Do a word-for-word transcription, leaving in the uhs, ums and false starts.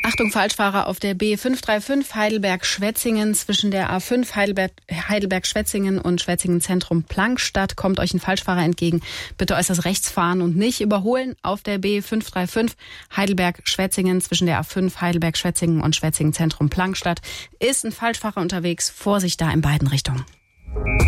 Achtung, Falschfahrer auf der B fünf drei fünf Heidelberg-Schwetzingen zwischen der A fünf Heidelberg, Heidelberg-Schwetzingen und Schwetzingen-Zentrum Plankstadt kommt euch ein Falschfahrer entgegen. Bitte äußerst rechts fahren und nicht überholen. Auf der B fünf drei fünf Heidelberg-Schwetzingen zwischen der A fünf Heidelberg-Schwetzingen und Schwetzingen-Zentrum Plankstadt ist ein Falschfahrer unterwegs. Vorsicht da in beiden Richtungen.